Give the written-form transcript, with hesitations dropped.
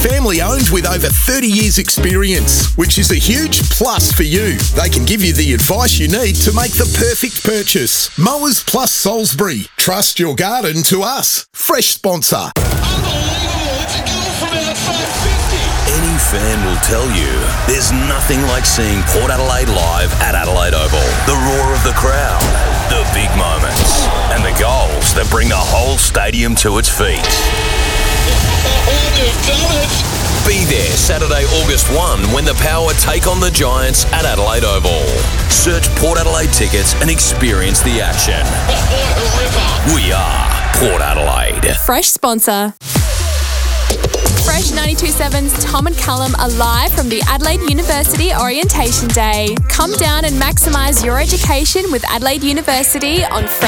Family owned with over 30 years experience, which is a huge plus for you. They can give you the advice you need to make the perfect purchase. Mowers Plus Salisbury. Trust your garden to us. Fresh sponsor. Any fan will tell you there's nothing like seeing Port Adelaide live at Adelaide Oval. The roar of the crowd, the big moments, and the goals that bring the whole stadium to its feet. Be there Saturday, August 1 when the Power take on the Giants at Adelaide Oval. Search Port Adelaide tickets and experience the action. We are Port Adelaide. Fresh sponsor. Fresh 92.7's Tom and Callum are live from the Adelaide University Orientation Day. Come down and maximise your education with Adelaide University on Fresh